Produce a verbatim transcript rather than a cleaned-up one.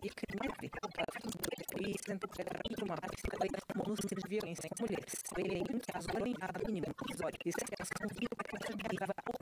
e crime e tentou pegar uma prática monocídio de violência com mulheres. Ele em caso orientado mínimo episódio e se convido para que a